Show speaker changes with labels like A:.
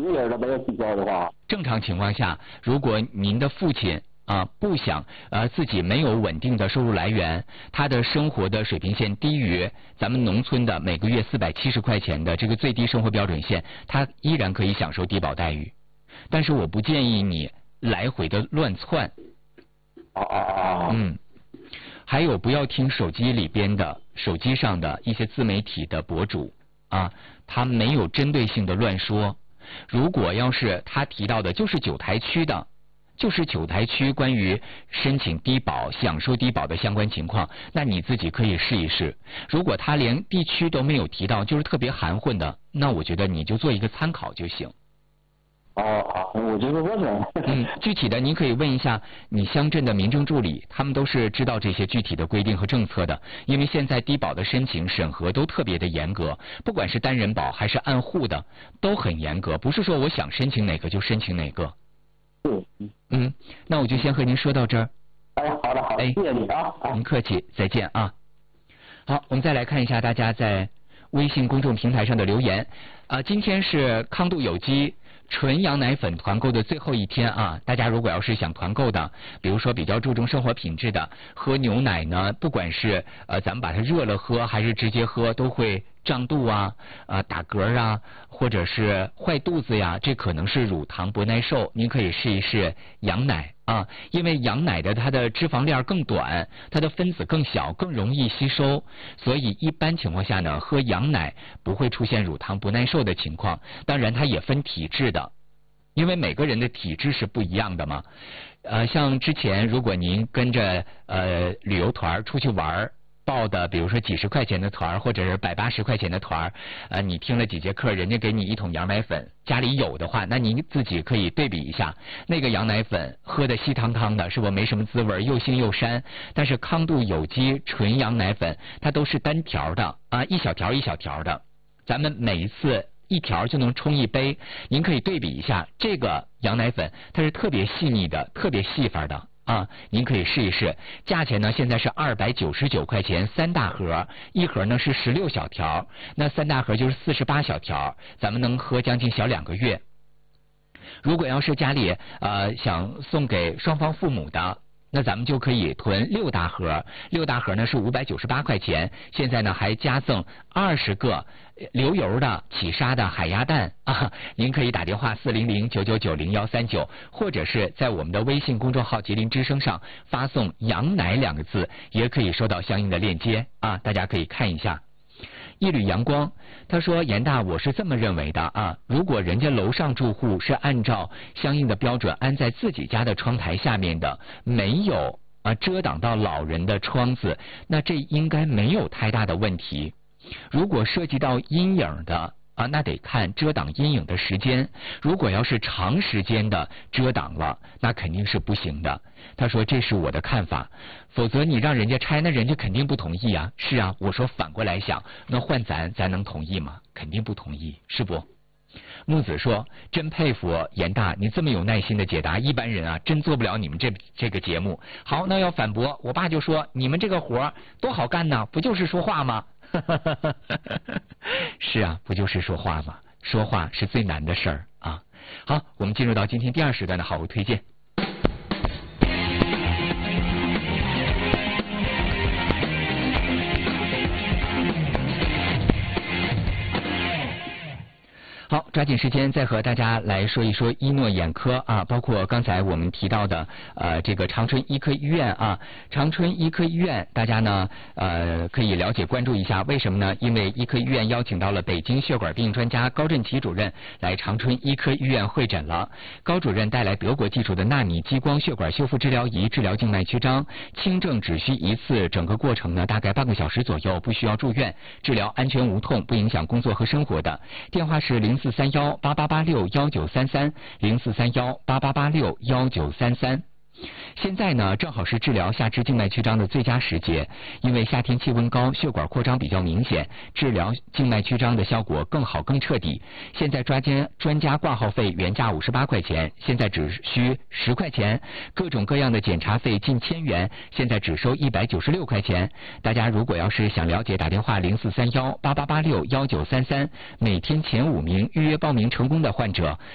A: 有点的没有提高的话，
B: 正常情况下，如果您的父亲不想自己没有稳定的收入来源，他的生活的水平线低于咱们农村的每个月470块钱的这个最低生活标准线，他依然可以享受低保待遇。但是我不建议你来回的乱窜。还有不要听手机上的一些自媒体的博主他没有针对性的乱说。如果要是他提到的就是九台区关于申请低保、享受低保的相关情况，那你自己可以试一试。如果他连地区都没有提到，就是特别含混的，那我觉得你就做一个参考就行。
A: 我就是问了。
B: 具体的您可以问一下你乡镇的民政助理，他们都是知道这些具体的规定和政策的。因为现在低保的申请审核都特别的严格，不管是单人保还是按户的，都很严格，不是说我想申请哪个就申请哪个。那我就先和您说到这儿。
A: 好的，谢谢你
B: 您客气，再见啊。好，我们再来看一下大家在微信公众平台上的留言。今天是康度有机纯羊奶粉团购的最后一天大家如果要是想团购的，比如说比较注重生活品质的，喝牛奶呢，不管是咱们把它热了喝还是直接喝，都会胀肚打嗝或者是坏肚子呀，这可能是乳糖不耐受。您可以试一试羊奶因为羊奶的它的脂肪链更短，它的分子更小，更容易吸收，所以一般情况下呢，喝羊奶不会出现乳糖不耐受的情况。当然它也分体质的，因为每个人的体质是不一样的嘛。像之前如果您跟着旅游团出去玩报的，比如说几十块钱的团或者是180块钱的团你听了几节课，人家给你一桶羊奶粉，家里有的话，那您自己可以对比一下，那个羊奶粉喝的稀汤汤的，是不没什么滋味，又腥又膻。但是康度有机纯羊奶粉它都是单条的一小条一小条的，咱们每一次一条就能冲一杯。您可以对比一下，这个羊奶粉它是特别细腻的，特别细法的您可以试一试。价钱呢现在是299块钱3大盒，一盒呢是16小条，那3大盒就是48小条，咱们能喝将近小2个月。如果要是家里想送给双方父母的，那咱们就可以囤6大盒，6大盒呢是598块钱，现在呢还加赠20个流油的起沙的海鸭蛋您可以打电话400-999-0139，或者是在我们的微信公众号吉林之声上发送羊奶2个字，也可以收到相应的链接大家可以看一下。一缕阳光他说，严大，我是这么认为的如果人家楼上住户是按照相应的标准安在自己家的窗台下面的，没有遮挡到老人的窗子，那这应该没有太大的问题。如果涉及到阴影的那得看遮挡阴影的时间，如果要是长时间的遮挡了，那肯定是不行的。他说这是我的看法，否则你让人家拆，那人家肯定不同意是我说反过来想，那换咱能同意吗？肯定不同意，是不？木子说，真佩服严大，你这么有耐心的解答，一般人真做不了你们这个节目。好，那要反驳，我爸就说你们这个活多好干呢，不就是说话吗？是不就是说话吗？说话是最难的事儿好，我们进入到今天第2时段的好物推荐。好，抓紧时间再和大家来说一说一诺眼科包括刚才我们提到的这个长春医科医院长春医科医院大家呢可以了解关注一下，为什么呢？因为医科医院邀请到了北京血管病专家高振奇主任来长春医科医院会诊了。高主任带来德国技术的纳米激光血管修复治疗仪治疗静脉曲张，轻症只需1次，整个过程呢大概半个小时左右，不需要住院，治疗安全无痛，不影响工作和生活的。电话是043188861933 043188861933。现在呢正好是治疗下肢静脉曲张的最佳时节，因为夏天气温高，血管扩张比较明显，治疗静脉曲张的效果更好更彻底。现在专家挂号费原价58块钱，现在只需10块钱，各种各样的检查费近1000元，现在只收196块钱。大家如果要是想了解，打电话043188861933，每天前5名预约报名成功的患者